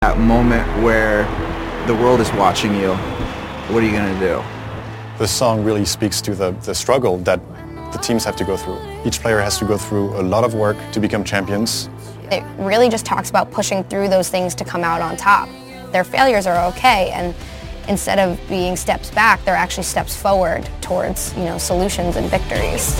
That moment where the world is watching you, what are you going to do? The song really speaks to the struggle that the teams have to go through. Each player has to go through a lot of work to become champions. It really just talks about pushing through those things to come out on top. Their failures are okay, and instead of being steps back, they're actually steps forward towards, solutions and victories.